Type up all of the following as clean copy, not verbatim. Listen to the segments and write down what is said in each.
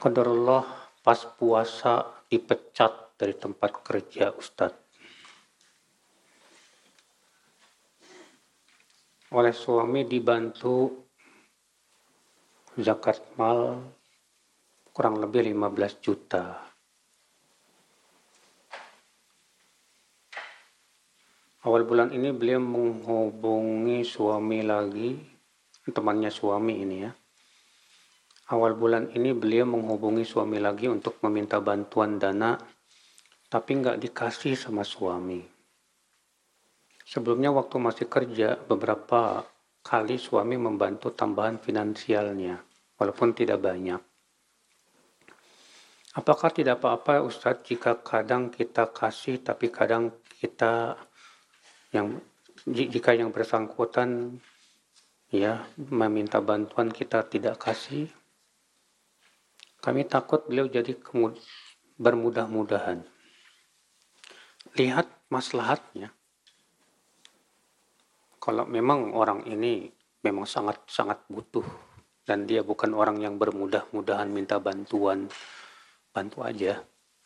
Qadarullah pas puasa dipecat dari tempat kerja Ustadz. Oleh suami dibantu zakat mal kurang lebih 15 juta. Awal bulan ini beliau menghubungi suami lagi, temannya suami ini ya. Awal bulan ini beliau menghubungi suami lagi untuk meminta bantuan dana, tapi nggak dikasih sama suami. Sebelumnya waktu masih kerja, beberapa kali suami membantu tambahan finansialnya, walaupun tidak banyak. Apakah tidak apa-apa Ustadz jika kadang kita kasih, tapi kadang jika yang bersangkutan ya meminta bantuan kita tidak kasih? Kami takut beliau jadi bermudah-mudahan. Lihat maslahatnya. Kalau memang orang ini memang sangat-sangat butuh dan dia bukan orang yang bermudah-mudahan minta bantuan, bantu aja.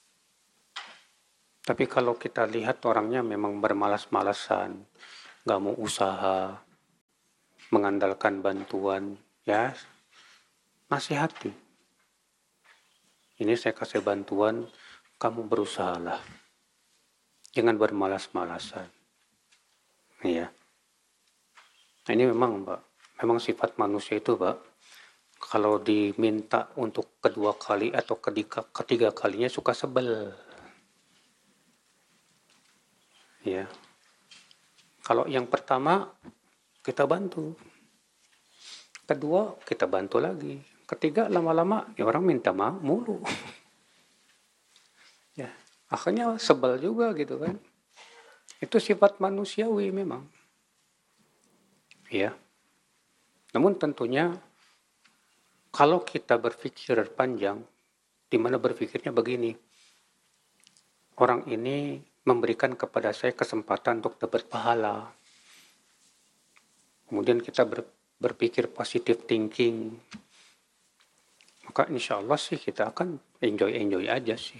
Tapi kalau kita lihat orangnya memang bermalas-malasan, nggak mau usaha, mengandalkan bantuan, ya nasihati. Ini saya kasih bantuan, kamu berusahalah. Jangan bermalas-malasan. Iya. Nah, ini memang, Pak, memang sifat manusia itu, Pak, kalau diminta untuk kedua kali atau ketiga kalinya suka sebel. Ya. Kalau yang pertama kita bantu. Kedua kita bantu lagi. Ketiga lama-lama ya orang minta maaf mulu. Ya, akhirnya sebel juga gitu kan. Itu sifat manusiawi memang. Ya. Namun tentunya kalau kita berpikir panjang, di mana berpikirnya begini. Orang ini memberikan kepada saya kesempatan untuk dapat pahala. Kemudian kita berpikir positive thinking. Maka insya Allah sih kita akan enjoy aja sih.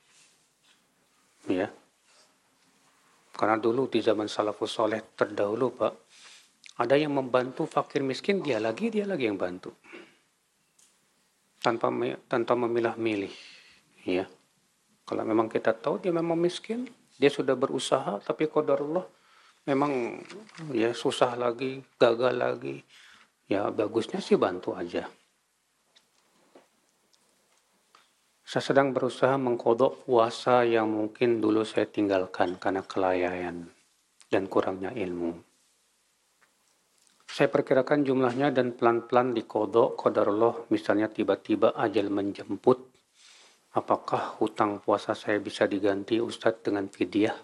Ya. Karena dulu di zaman salafus soleh terdahulu Pak, ada yang membantu fakir miskin, dia lagi yang bantu. Tanpa memilah-milih. Ya. Kalau memang kita tahu dia memang miskin, dia sudah berusaha, tapi qadarullah memang ya susah lagi, gagal lagi. Ya bagusnya sih bantu aja. Saya sedang berusaha mengkodok puasa yang mungkin dulu saya tinggalkan karena kelalaian dan kurangnya ilmu. Saya perkirakan jumlahnya dan pelan-pelan dikodok, qadarullah misalnya tiba-tiba ajal menjemput. Apakah hutang puasa saya bisa diganti Ustadz dengan fidyah?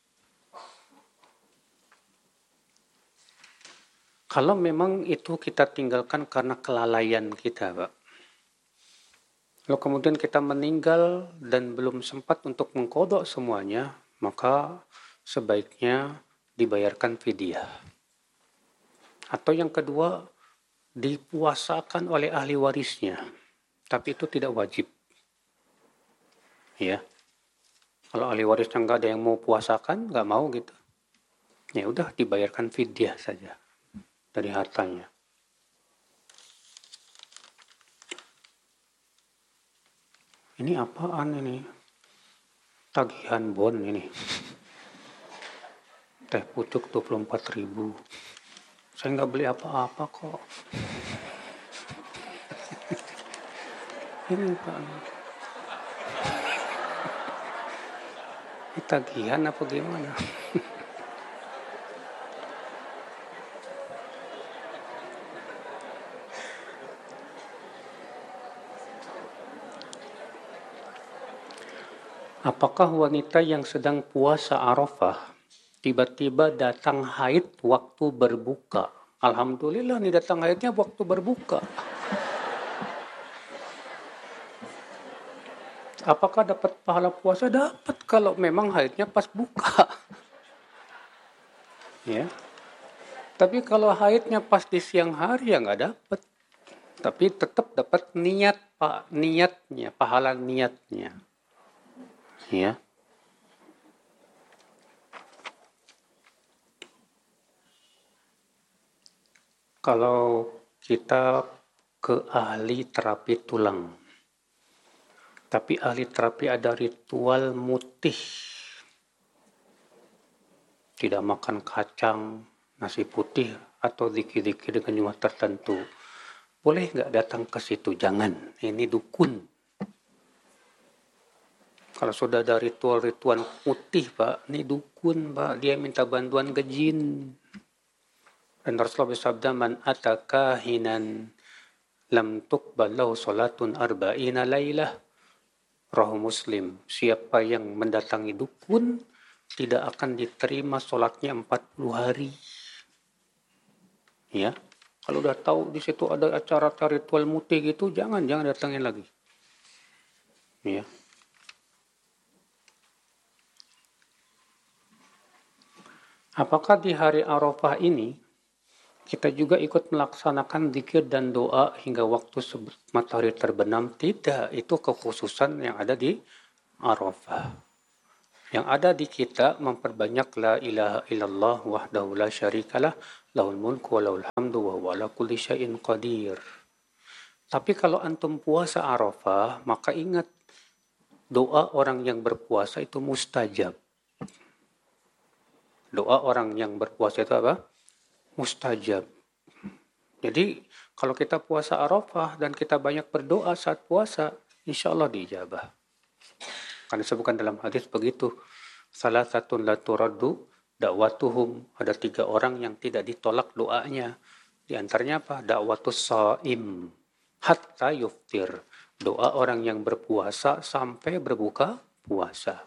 Kalau memang itu kita tinggalkan karena kelalaian kita, Pak. Lalu kemudian kita meninggal dan belum sempat untuk mengkodok semuanya, maka sebaiknya dibayarkan fidyah. Atau yang kedua, dipuasakan oleh ahli warisnya. Tapi itu tidak wajib. Ya. Kalau ahli warisnya nggak ada yang mau puasakan, nggak mau gitu. Ya udah dibayarkan fidyah saja dari hartanya. Ini apaan ini? Tagihan bon ini. Teh pucuk 24.000. Saya nggak beli apa-apa kok. Ini Pak. Ini tagihan apa gimana? Apakah wanita yang sedang puasa Arafah tiba-tiba datang haid waktu berbuka? Alhamdulillah nih datang haidnya waktu berbuka. Apakah dapat pahala puasa? Dapat kalau memang haidnya pas buka. Ya. Tapi kalau haidnya pas di siang hari ya nggak dapat. Tapi tetap dapat niat, Pak, niatnya, pahala niatnya. Ya. Kalau kita ke ahli terapi tulang, tapi ahli terapi ada ritual mutih, tidak makan kacang, nasi putih, atau zikir-zikir dengan jumlah tertentu. Boleh nggak datang ke situ? Jangan, ini dukun. Kalau sudah ada ritual-ritual putih, Pak, ini dukun, Pak. Dia minta bantuan ke jin. Dan Rasulullah bersabda, man ataka hinan lam tuqbal lahu salatun arba'ina lailah. Rahu Muslim. Siapa yang mendatangi dukun, tidak akan diterima sholatnya 40 hari. Ya. Kalau udah tahu di situ ada acara ritual mutih gitu, jangan datangin lagi. Ya. Apakah di hari Arafah ini kita juga ikut melaksanakan zikir dan doa hingga waktu matahari terbenam? Tidak, itu kekhususan yang ada di Arafah. Yang ada di kita memperbanyak la ilaha illallah wahdahu la syarikalah lahul mulku wa lahul hamdu wa huwa ala kulli syai'in qadir. Tapi kalau antum puasa Arafah, maka ingat doa orang yang berpuasa itu mustajab. Doa orang yang berpuasa itu apa? Mustajab. Jadi kalau kita puasa Arafah dan kita banyak berdoa saat puasa, insya Allah diijabah. Karena disebutkan dalam hadis begitu. Salah satu la turaddu dakwatuhum. Ada 3 orang yang tidak ditolak doanya. Di antaranya apa? Dakwatus shaim hatta yuftir. Doa orang yang berpuasa sampai berbuka puasa.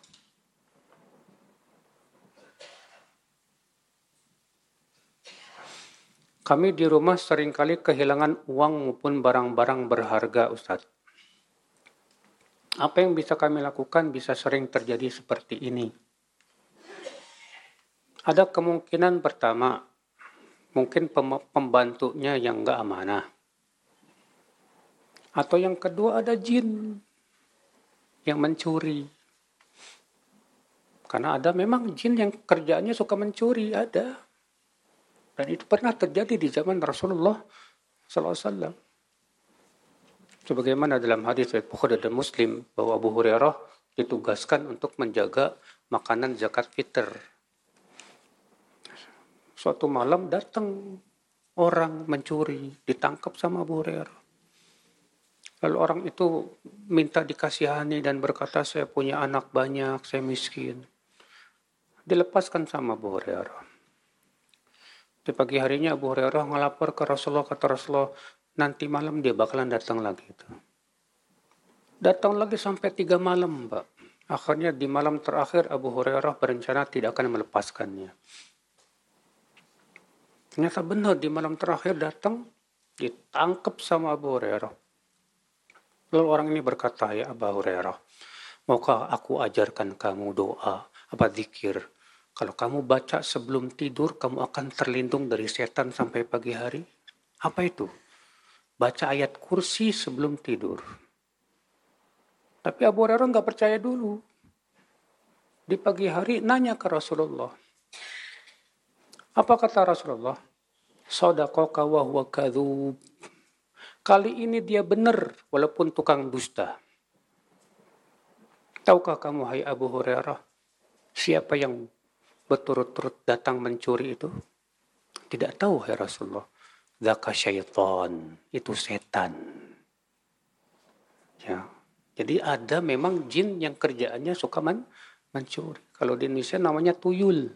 Kami di rumah seringkali kehilangan uang maupun barang-barang berharga, Ustadz. Apa yang bisa kami lakukan bisa sering terjadi seperti ini? Ada kemungkinan pertama, mungkin pembantunya yang nggak amanah. Atau yang kedua ada jin yang mencuri. Karena ada memang jin yang kerjaannya suka mencuri, ada. Dan itu pernah terjadi di zaman Rasulullah SAW. Sebagaimana dalam hadis riwayat Bukhari dan Muslim bahwa Abu Hurairah ditugaskan untuk menjaga makanan zakat fitr. Suatu malam datang orang mencuri, ditangkap sama Abu Hurairah. Lalu orang itu minta dikasihani dan berkata, saya punya anak banyak, saya miskin. Dilepaskan sama Abu Hurairah. Di pagi harinya Abu Hurairah ngelapor ke Rasulullah, kata Rasulullah, nanti malam dia bakalan datang lagi. Datang lagi sampai 3 malam, Pak. Akhirnya di malam terakhir Abu Hurairah berencana tidak akan melepaskannya. Ternyata benar di malam terakhir datang, ditangkap sama Abu Hurairah. Lalu orang ini berkata, ya Abu Hurairah, maukah aku ajarkan kamu doa, apa zikir? Kalau kamu baca sebelum tidur, kamu akan terlindung dari setan sampai pagi hari. Apa itu? Baca ayat kursi sebelum tidur. Tapi Abu Hurairah nggak percaya dulu. Di pagi hari nanya ke Rasulullah. Apa kata Rasulullah? Shadaqaka wa huwa kadzub. Kali ini dia benar walaupun tukang dusta. Tahukah kamu, hai Abu Hurairah, siapa yang berturut-turut datang mencuri itu? Tidak tahu, hai Rasulullah. Dzaka syaitan, itu setan. Ya. Jadi ada memang jin yang kerjaannya suka mencuri. Kalau di Indonesia namanya tuyul.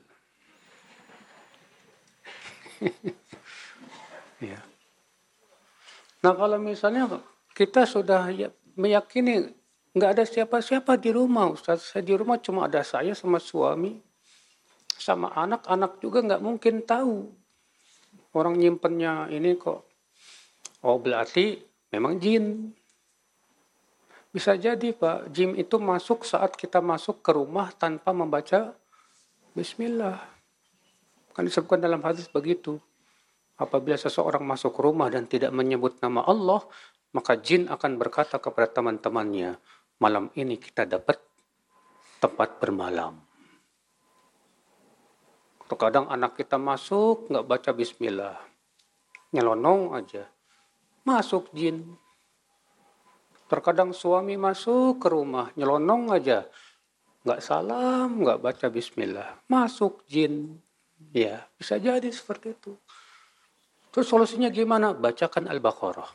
Ya. Nah kalau misalnya kita sudah meyakini nggak ada siapa-siapa di rumah, Ustaz. Saya di rumah cuma ada saya sama suami. Sama anak juga nggak mungkin tahu. Orang nyimpennya ini kok. Oh berarti memang jin. Bisa jadi Pak, jin itu masuk saat kita masuk ke rumah tanpa membaca Bismillah. Kan disebutkan dalam hadis begitu. Apabila seseorang masuk rumah dan tidak menyebut nama Allah, maka jin akan berkata kepada teman-temannya, malam ini kita dapat tempat bermalam. Terkadang anak kita masuk, nggak baca bismillah. Nyelonong aja. Masuk jin. Terkadang suami masuk ke rumah, nyelonong aja. Nggak salam, nggak baca bismillah. Masuk jin. Ya, bisa jadi seperti itu. Terus solusinya gimana? Bacakan Al-Baqarah.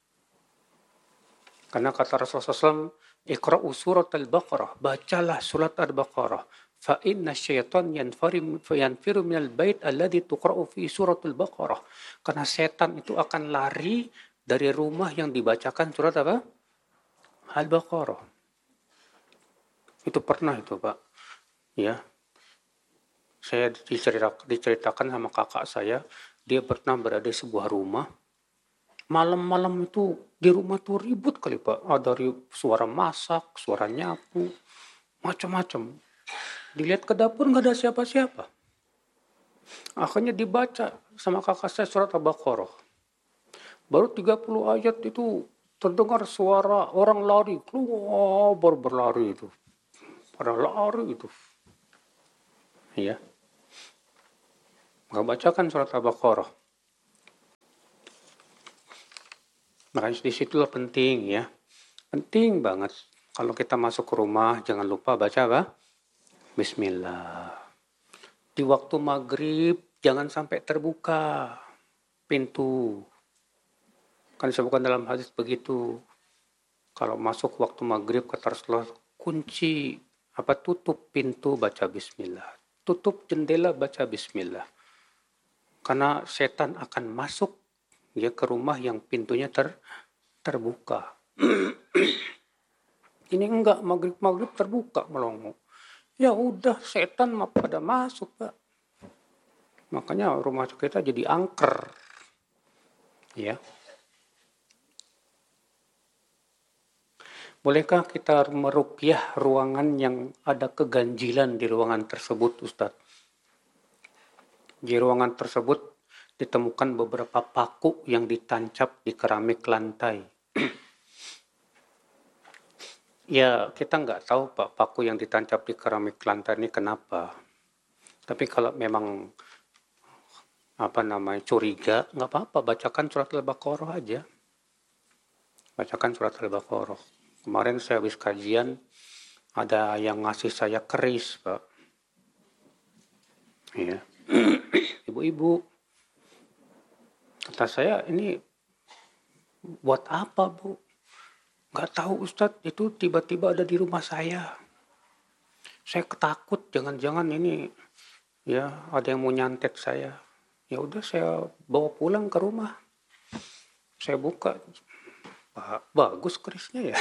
Karena kata Rasulullah SAW, Iqra'u surat Al-Baqarah. Bacalah surat Al-Baqarah. Fa inna syaitan yanfiru minal bait alladhi tuqra'u fi surat Al-Baqarah. Karena setan itu akan lari dari rumah yang dibacakan surat apa? Al-Baqarah. Itu pernah itu, Pak. Ya. Saya diceritakan sama kakak saya, dia pernah berada di sebuah rumah. Malam-malam itu di rumah tuh ribut kali, Pak. Ada suara masak, suara nyapu, macam-macam. Dilihat ke dapur nggak ada siapa-siapa. Akhirnya dibaca sama kakak saya surat Al-Baqarah. Baru 30 ayat itu terdengar suara orang lari, keluar berlari itu. Pada lari itu. Ya. Nggak bacakan surat Al-Baqarah. Makanya disitulah penting ya. Penting banget. Kalau kita masuk ke rumah, jangan lupa baca apa? Bismillah. Di waktu maghrib, jangan sampai terbuka pintu. Kan disebutkan dalam hadis begitu. Kalau masuk waktu maghrib, kata Rasulullah, kunci, tutup pintu, baca bismillah. Tutup jendela, baca bismillah. Karena setan akan masuk ya ke rumah yang pintunya terbuka. Ini enggak, maghrib terbuka melongo. Ya udah, setan pada masuk, Pak. Makanya rumah kita jadi angker. Ya. Bolehkah kita meruqyah ruangan yang ada keganjilan di ruangan tersebut, Ustadz? Di ruangan tersebut ditemukan beberapa paku yang ditancap di keramik lantai. Ya, kita nggak tahu, Pak, paku yang ditancap di keramik lantai ini kenapa. Tapi kalau memang curiga, nggak apa-apa, bacakan surat Al-Baqarah aja. Bacakan surat Al-Baqarah. Kemarin saya habis kajian, ada yang ngasih saya keris, Pak. Ya. Ibu-ibu, kata saya, ini buat apa, Bu? Nggak tahu, Ustadz, itu tiba-tiba ada di rumah saya. Saya ketakut, jangan-jangan ini ya ada yang mau nyantet saya. Ya udah, saya bawa pulang ke rumah. Saya buka, bagus kerisnya ya.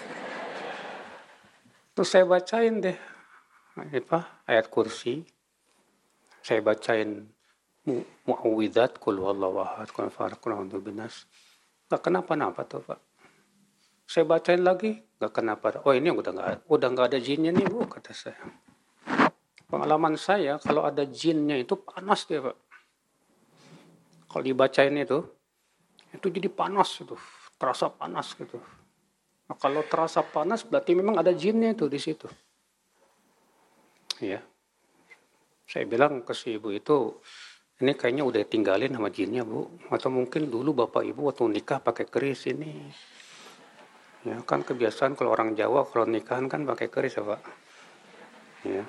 Terus saya bacain deh ayat kursi. Saya bacain mu'awwidzat, qul huwallahu ahad, qul huwallahu binas. Enggak kenapa-napa tuh, Pak. Saya bacain lagi, enggak kenapa. Oh, ini udah enggak ada jinnya nih, Bu, kata saya. Pengalaman saya, kalau ada jinnya itu panas dia, Pak. Kalau dibacain itu jadi panas itu. Terasa panas gitu. Nah, kalau terasa panas berarti memang ada jinnya itu di situ. Ya. Saya bilang ke si ibu itu, ini kayaknya udah tinggalin sama jinnya, Bu. Atau mungkin dulu bapak ibu waktu nikah pakai keris ini. Ya, kan kebiasaan kalau orang Jawa kalau nikahan kan pakai keris ya, Pak. Ya.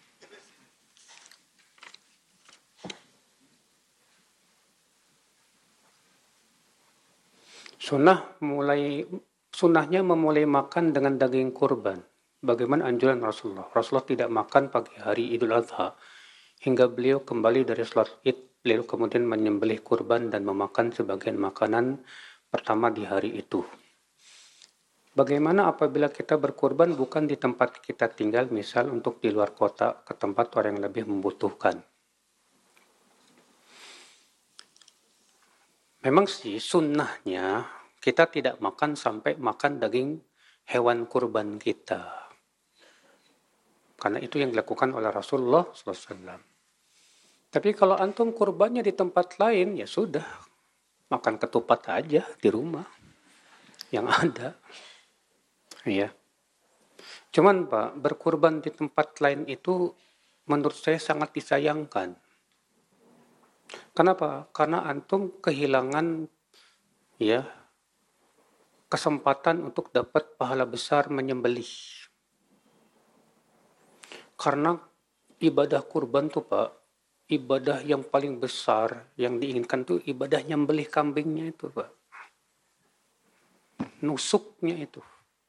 Sunnahnya memulai makan dengan daging kurban. Bagaimana anjuran Rasulullah? Rasulullah tidak makan pagi hari Idul Adha hingga beliau kembali dari sholat Id. Beliau kemudian menyembelih kurban dan memakan sebagian makanan pertama di hari itu. Bagaimana apabila kita berkurban bukan di tempat kita tinggal, misal untuk di luar kota ke tempat orang yang lebih membutuhkan? Memang sih sunnahnya kita tidak makan sampai makan daging hewan kurban kita. Karena itu yang dilakukan oleh Rasulullah SAW. Tapi kalau antum kurbannya di tempat lain, ya sudah, makan ketupat aja di rumah yang ada. Ya. Cuman Pak, berkurban di tempat lain itu menurut saya sangat disayangkan. Kenapa? Karena antum kehilangan ya kesempatan untuk dapat pahala besar menyembelih. Karena ibadah kurban tuh Pak, ibadah yang paling besar yang diinginkan tuh ibadah nyembelih kambingnya itu Pak. Nusuknya itu.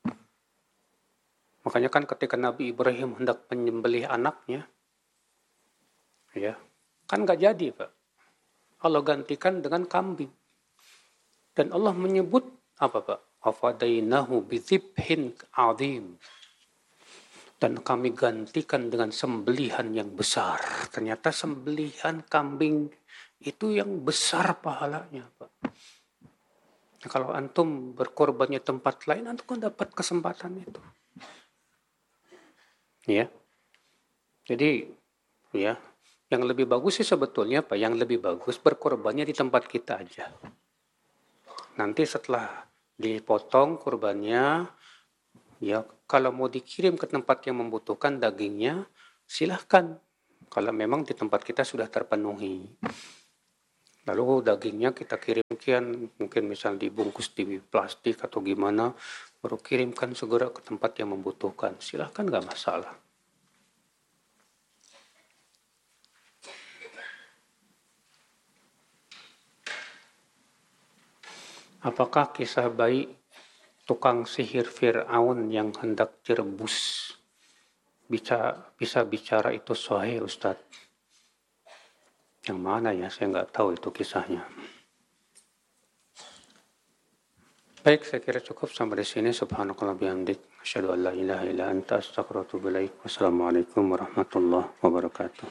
Makanya kan ketika Nabi Ibrahim hendak menyembelih anaknya, ya kan nggak jadi Pak. Allah gantikan dengan kambing. Dan Allah menyebut apa Pak? Afadainahu bizibhin azim. Dan kami gantikan dengan sembelihan yang besar. Ternyata sembelihan kambing itu yang besar pahalanya Pak. Nah, kalau antum berkorbannya tempat lain, antum kan dapat kesempatan itu. Ya. Jadi ya, yang lebih bagus sih sebetulnya Pak, yang lebih bagus berkorbannya di tempat kita aja. Nanti setelah dipotong kurbannya, ya kalau mau dikirim ke tempat yang membutuhkan dagingnya, silahkan. Kalau memang di tempat kita sudah terpenuhi. Lalu dagingnya kita kirimkan, mungkin misal dibungkus di plastik atau gimana, baru kirimkan segera ke tempat yang membutuhkan. Silahkan, nggak masalah. Apakah kisah baik tukang sihir Fir'aun yang hendak direbus bisa bicara itu sahih Ustadz? Yang mana ya? Saya nggak tahu itu kisahnya. Baik, saya kira cukup sampai di sini. Subhanakallah bihamdik. Asyhadu an la ilaha illa anta astaghfiruka wa atubu ilaik. Wassalamualaikum warahmatullahi wabarakatuh.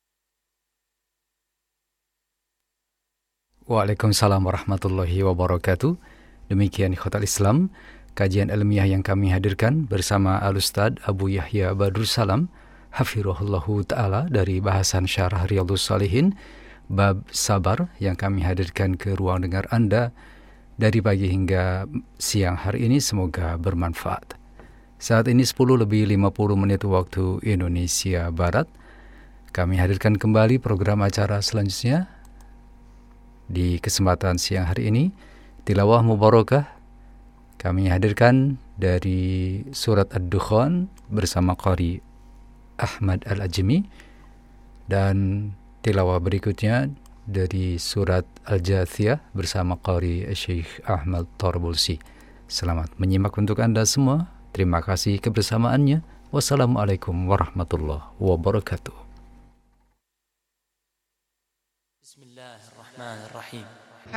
Waalaikumsalam warahmatullahi wabarakatuh. Demikian ikhwatal Islam, kajian ilmiah yang kami hadirkan bersama Al-Ustadz Abu Yahya Badrus Salam, hafirullahu ta'ala, dari bahasan syarah Riyadhus Shalihin, bab sabar, yang kami hadirkan ke ruang dengar Anda dari pagi hingga siang hari ini. Semoga bermanfaat. Saat ini 10:50 waktu Indonesia Barat. Kami hadirkan kembali program acara selanjutnya. Di kesempatan siang hari ini, tilawah mubarakah kami hadirkan dari surat Ad-Dukhan bersama Qari Ahmad Al-Ajmi, dan tilawah berikutnya dari surat Al-Jathiyah bersama Qari Syekh Ahmad Tarbulsi. Selamat menyimak untuk Anda semua. Terima kasih kebersamaannya. Wassalamualaikum warahmatullahi wabarakatuh. Bismillahirrahmanirrahim.